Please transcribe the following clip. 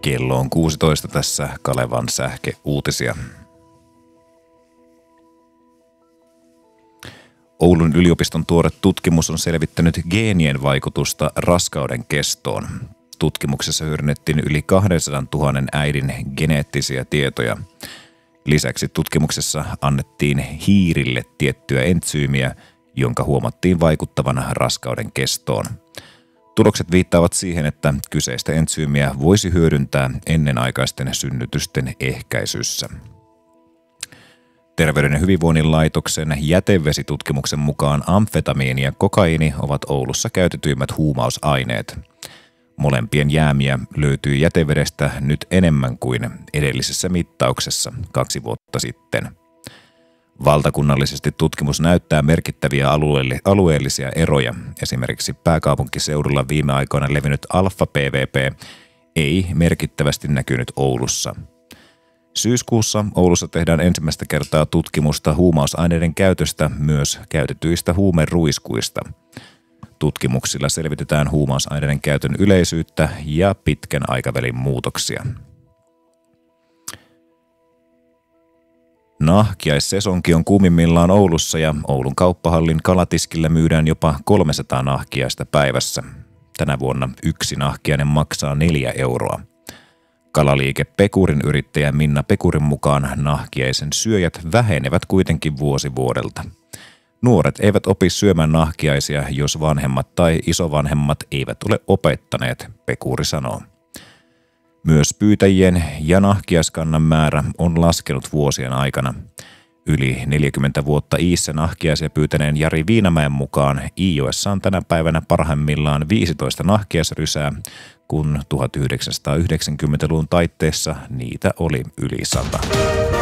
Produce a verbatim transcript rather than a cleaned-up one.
Kello on kuusitoista, tässä Kalevan sähkeuutisia. Oulun yliopiston tuore tutkimus on selvittänyt geenien vaikutusta raskauden kestoon. Tutkimuksessa hyödynnettiin yli kaksisataatuhatta äidin geneettisiä tietoja. Lisäksi tutkimuksessa annettiin hiirille tiettyä entsyymiä, jonka huomattiin vaikuttavan raskauden kestoon. Tulokset viittaavat siihen, että kyseistä entsyymiä voisi hyödyntää ennenaikaisten synnytysten ehkäisyssä. Terveyden ja hyvinvoinnin laitoksen jätevesitutkimuksen mukaan amfetamiini ja kokaiini ovat Oulussa käytetyimmät huumausaineet. Molempien jäämiä löytyy jätevedestä nyt enemmän kuin edellisessä mittauksessa kaksi vuotta sitten. Valtakunnallisesti tutkimus näyttää merkittäviä alueellisia eroja. Esimerkiksi pääkaupunkiseudulla viime aikoina levinnyt alfa-P V P ei merkittävästi näkynyt Oulussa. Syyskuussa Oulussa tehdään ensimmäistä kertaa tutkimusta huumausaineiden käytöstä myös käytetyistä huumeruiskuista. Tutkimuksilla selvitetään huumausaineiden käytön yleisyyttä ja pitkän aikavälin muutoksia. Nahkiaissesonki on kuumimmillaan Oulussa ja Oulun kauppahallin kalatiskillä myydään jopa kolmesataa nahkiaista päivässä. Tänä vuonna yksi nahkiainen maksaa neljä euroa. Kalaliike Pekurin yrittäjä Minna Pekurin mukaan nahkiaisen syöjät vähenevät kuitenkin vuosi vuodelta. Nuoret eivät opi syömään nahkiaisia, jos vanhemmat tai isovanhemmat eivät ole opettaneet, Pekuri sanoo. Myös pyytäjien ja nahkiaiskannan määrä on laskenut vuosien aikana. Yli neljäkymmentä vuotta Iissä nahkiaisia pyytäneen Jari Viinamäen mukaan Iijoessa on tänä päivänä parhaimmillaan viisitoista nahkiaisrysää, kun tuhatyhdeksänsataayhdeksänkymmentäluvun taitteessa niitä oli yli sata.